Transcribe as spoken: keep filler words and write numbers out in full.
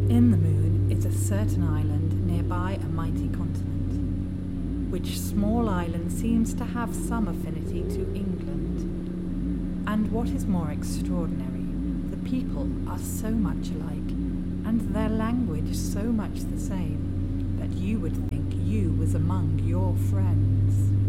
In the moon is a certain island nearby a mighty continent, which small island seems to have some affinity to England. And what is more extraordinary, the people are so much alike, and their language so much the same, that you would think you was among your friends.